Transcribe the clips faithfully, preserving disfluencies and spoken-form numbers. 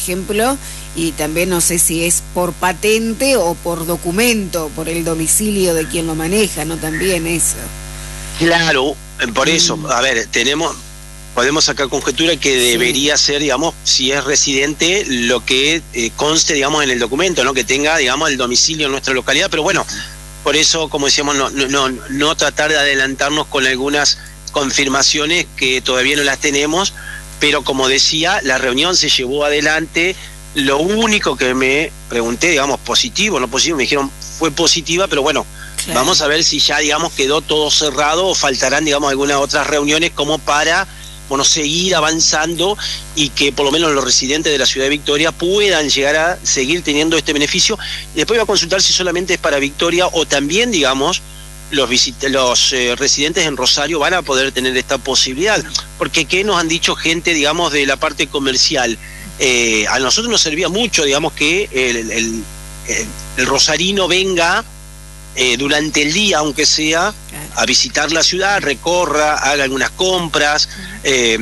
ejemplo, y también no sé si es por patente o por documento, por el domicilio de quien lo maneja, ¿no? También eso. Claro, por eso, Mm. a ver, tenemos, podemos sacar conjetura que debería ser, digamos, si es residente, lo que eh, conste, digamos, en el documento, ¿no? Que tenga, digamos, el domicilio en nuestra localidad, pero bueno, por eso, como decíamos, no, no, no, no tratar de adelantarnos con algunas confirmaciones que todavía no las tenemos, pero como decía, la reunión se llevó adelante. Lo único que me pregunté, digamos, positivo, no positivo, me dijeron fue positiva, pero bueno, claro, vamos a ver si ya, digamos, quedó todo cerrado o faltarán, digamos, algunas otras reuniones como para, bueno, seguir avanzando y que por lo menos los residentes de la ciudad de Victoria puedan llegar a seguir teniendo este beneficio. Y después voy a consultar si solamente es para Victoria o también, digamos, los, visit- los eh, residentes en Rosario van a poder tener esta posibilidad. Porque ¿qué nos han dicho gente, digamos, de la parte comercial? Eh, a nosotros nos servía mucho, digamos, que el, el, el, el rosarino venga eh, durante el día, aunque sea, a visitar la ciudad, recorra, haga algunas compras, eh,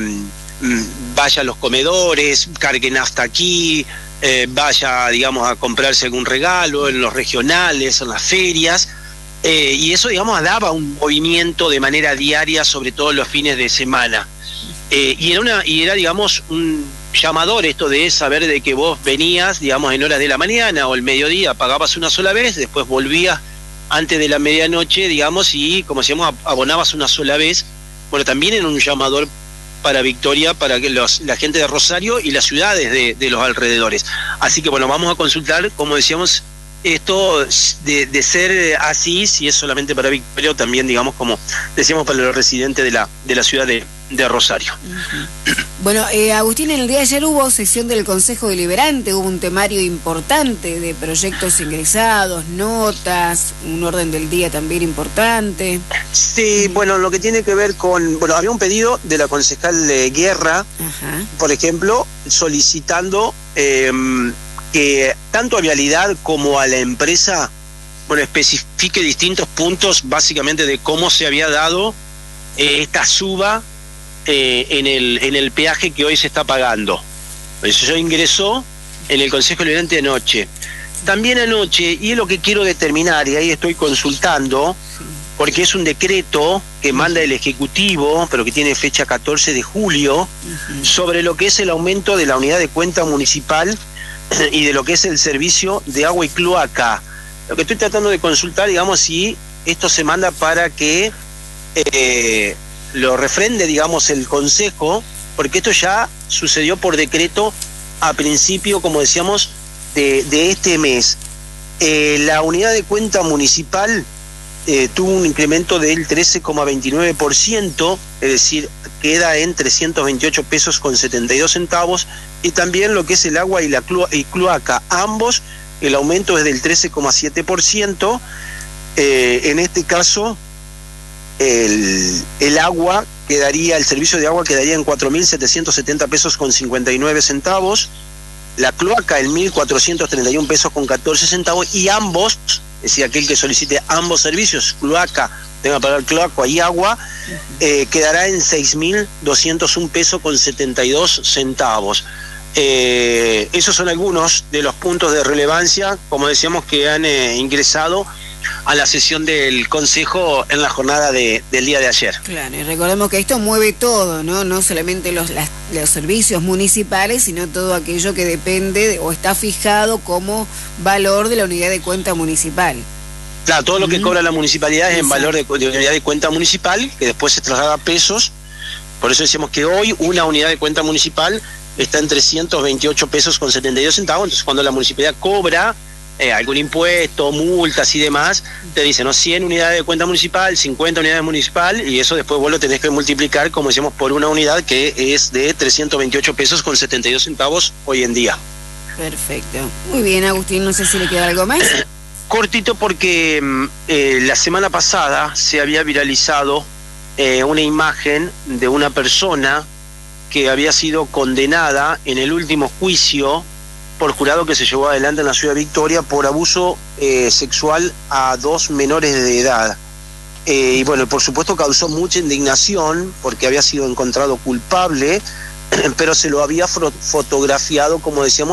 vaya a los comedores, carguen hasta aquí, eh, vaya, digamos, a comprarse algún regalo en los regionales, en las ferias. Eh, y eso, digamos, daba un movimiento de manera diaria, sobre todo los fines de semana. Eh, y era, una, y era, digamos, un llamador esto de saber de que vos venías, digamos, en horas de la mañana o el mediodía, pagabas una sola vez, después volvías antes de la medianoche, digamos, y, como decíamos, abonabas una sola vez. Bueno, también era un llamador para Victoria, para que los, la gente de Rosario y las ciudades de, de los alrededores. Así que, bueno, vamos a consultar, como decíamos, esto de, de ser así, si es solamente para Victoria o también, digamos, como decíamos, para los residentes de la, de la ciudad de, de Rosario. Uh-huh. Bueno, eh, Agustín, en el día de ayer hubo sesión del Consejo Deliberante, hubo un temario importante de proyectos ingresados, notas, un orden del día también importante. Sí, bueno, lo que tiene que ver con, bueno, había un pedido de la concejal de Guerra, uh-huh, por ejemplo, solicitando eh, que tanto a Vialidad como a la empresa, bueno, especifique distintos puntos básicamente de cómo se había dado eh, esta suba eh, en el en el peaje que hoy se está pagando. Eso ya ingresó en el Consejo Deliberante anoche. También anoche, y es lo que quiero determinar, y ahí estoy consultando, porque es un decreto que manda el Ejecutivo, pero que tiene fecha catorce de julio, uh-huh, sobre lo que es el aumento de la unidad de cuenta municipal y de lo que es el servicio de agua y cloaca. Lo que estoy tratando de consultar, digamos, si esto se manda para que eh, lo refrende, digamos, el Consejo, porque esto ya sucedió por decreto a principio, como decíamos, de, de este mes. Eh, la unidad de cuenta municipal eh, tuvo un incremento del trece coma veintinueve por ciento, es decir, queda en trescientos veintiocho pesos con setenta y dos centavos, y también lo que es el agua y la clo- y cloaca, ambos, el aumento es del trece coma siete por ciento. Eh, en este caso, el, el agua quedaría, el servicio de agua quedaría en cuatro mil setecientos setenta pesos con cincuenta y nueve centavos, la cloaca en mil cuatrocientos treinta y un pesos con catorce centavos, y ambos, es decir, aquel que solicite ambos servicios, cloaca, tenga que pagar cloaca y agua, eh, quedará en seis mil doscientos un pesos con setenta y dos centavos. Eh, esos son algunos de los puntos de relevancia, como decíamos, que han eh, ingresado a la sesión del Consejo en la jornada de, del día de ayer. Claro, y recordemos que esto mueve todo, ¿no? No solamente los, las, los servicios municipales, sino todo aquello que depende de, o está fijado como valor de la unidad de cuenta municipal. Claro, todo lo que uh-huh. cobra la municipalidad es en valor de, de unidad de cuenta municipal, que después se traslada a pesos. Por eso decimos que hoy una unidad de cuenta municipal está en trescientos veintiocho pesos con setenta y dos centavos. Entonces, cuando la municipalidad cobra eh, algún impuesto, multas y demás, te dicen, ¿no? cien unidades de cuenta municipal, cincuenta unidades municipal, y eso después vos lo tenés que multiplicar, como decíamos, por una unidad que es de trescientos veintiocho pesos con setenta y dos centavos hoy en día. Perfecto. Muy bien, Agustín, no sé si le queda algo más. Cortito, porque eh, la semana pasada se había viralizado eh, una imagen de una persona que había sido condenada en el último juicio por jurado que se llevó adelante en la ciudad de Victoria por abuso eh, sexual a dos menores de edad. Eh, y bueno, por supuesto causó mucha indignación porque había sido encontrado culpable, pero se lo había fotografiado, como decíamos,